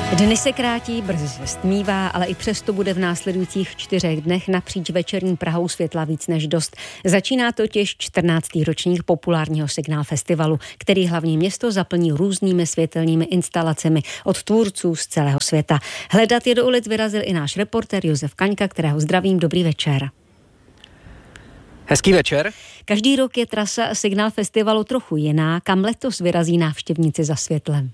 Dny se krátí, brzy se stmívá, ale i přesto bude v následujících 4 dnech napříč večerní Prahou světla víc než dost. Začíná totiž 14. ročník populárního Signál festivalu, který hlavní město zaplní různými světelnými instalacemi od tvůrců z celého světa. Hledat je do ulic vyrazil i náš reportér Josef Kaňka, kterého zdravím, dobrý večer. Hezký večer. Každý rok je trasa Signál festivalu trochu jiná, kam letos vyrazí návštěvníci za světlem.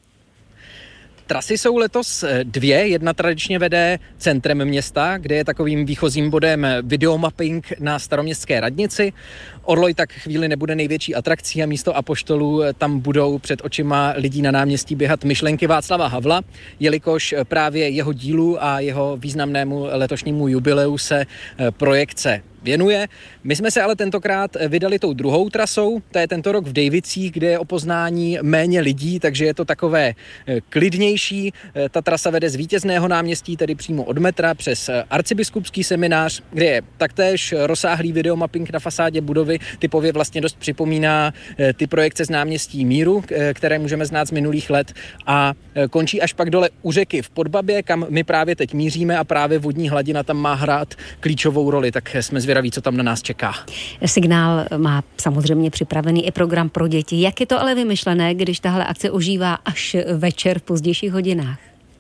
Trasy jsou letos 2. Jedna tradičně vede centrem města, kde je takovým výchozím bodem videomapping na Staroměstské radnici. Orloj tak chvíli nebude největší atrakcí a místo apoštolů tam budou před očima lidí na náměstí běhat myšlenky Václava Havla, jelikož právě jeho dílu a jeho významnému letošnímu jubileu se projekce věnuje. My jsme se ale tentokrát vydali tou druhou trasou, to je tento rok v Dejvicích, kde je o poznání méně lidí, takže je to takové klidnější. Ta trasa vede z Vítězného náměstí, tedy přímo od metra, přes arcibiskupský seminář, kde je taktéž rozsáhlý videomapping na fasádě budovy. Typově vlastně dost připomíná ty projekce z náměstí Míru, které můžeme znát z minulých let, a končí až pak dole u řeky v Podbabě, kam my právě teď míříme, a právě vodní hladina tam má hrát klíčovou roli, tak jsme zvědaví, co tam na nás čeká. Signál má samozřejmě připravený i program pro děti. Jak je to ale vymyšlené, když tahle akce ožívá až večer v pozdějších hodinách?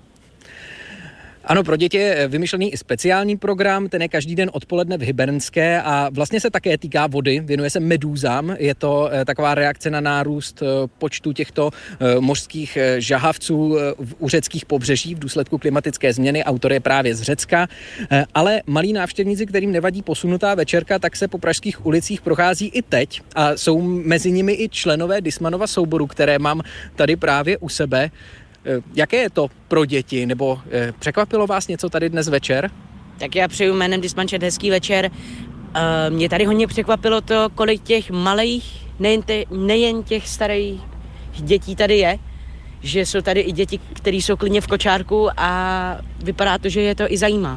Ano, pro děti je vymyšlený i speciální program, ten je každý den odpoledne v Hybernské a vlastně se také týká vody, věnuje se medúzám, je to taková reakce na nárůst počtu těchto mořských žahavců u řeckých pobřeží v důsledku klimatické změny. Autor je právě z Řecka, ale malí návštěvníci, kterým nevadí posunutá večerka, tak se po pražských ulicích prochází i teď a jsou mezi nimi i členové Dismanova souboru, které mám tady právě u sebe. Jaké je to pro děti, nebo překvapilo vás něco tady dnes večer? Tak já přeju jménem Dismančet hezký večer. Mě tady hodně překvapilo to, kolik těch malých, nejen těch starých dětí tady je, že jsou tady i děti, které jsou klidně v kočárku a vypadá to, že je to i zajímá.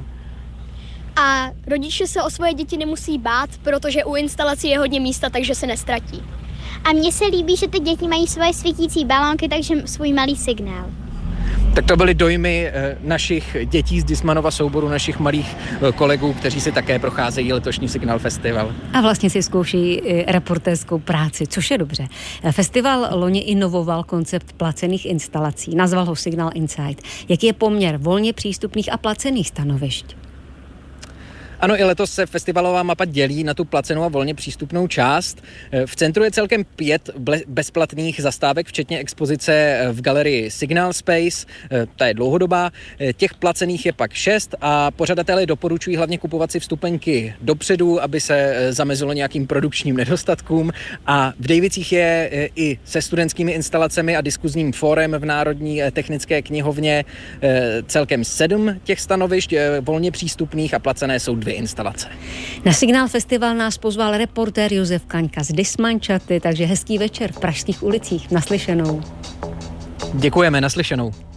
A rodiče se o svoje děti nemusí bát, protože u instalací je hodně místa, takže se nestratí. A mně se líbí, že ty děti mají svoje svítící balónky, takže svůj malý signál. Tak to byly dojmy našich dětí z Dismanova souboru, našich malých kolegů, kteří si také procházejí letošní Signál festival. A vlastně si zkouší reportérskou práci, což je dobře. Festival loni inovoval koncept placených instalací, nazval ho Signal Inside. Jaký je poměr volně přístupných a placených stanovišť? Ano, i letos se festivalová mapa dělí na tu placenou a volně přístupnou část. V centru je celkem 5 bezplatných zastávek, včetně expozice v galerii Signal Space, ta je dlouhodobá. Těch placených je pak 6 a pořadatelé doporučují hlavně kupovat si vstupenky dopředu, aby se zamezilo nějakým produkčním nedostatkům. A v Dejvicích je i se studentskými instalacemi a diskuzním fórem v Národní technické knihovně celkem 7 těch stanovišť volně přístupných a placené jsou 2 instalace. Na Signál festival nás pozval reportér Josef Kaňka z Dismančaty, takže hezký večer v pražských ulicích. Naslyšenou. Děkujeme, naslyšenou.